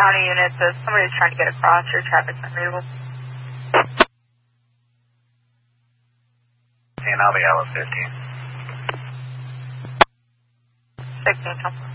County units, somebody's trying to get across your traffic's unreadable. And I'll be out with 15. 16,